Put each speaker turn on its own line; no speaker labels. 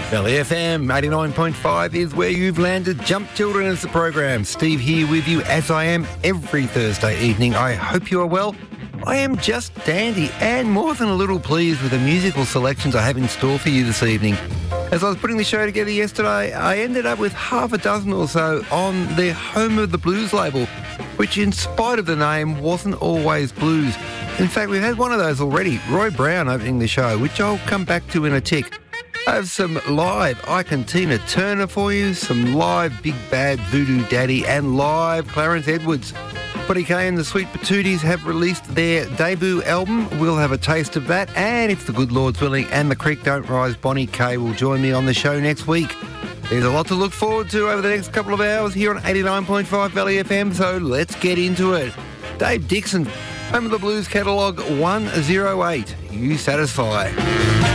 Valley FM 89.5 is where you've landed. Jump Children is the program. Steve here with you as I am every Thursday evening. I hope you are well. I am just dandy and more than a little pleased with the musical selections I have in store for you this evening. As I was putting the show together yesterday, I ended up with half a dozen or so on the Home of the Blues label, which in spite of the name wasn't always blues. In fact, we've had one of those already, Roy Brown opening the show, which I'll come back to in a tick. I have some live Ike and Tina Turner for you, some live Big Bad Voodoo Daddy and live Clarence Edwards. Buddy Kay and the Sweet Patooties have released their debut album. We'll have a taste of that, and if the good Lord's willing and the creek don't rise, Bonnie Kay will join me on the show next week. There's a lot to look forward to over the next couple of hours here on 89.5 Valley FM, so let's get into it. Dave Dixon, Home of the Blues Catalogue 108. You satisfy.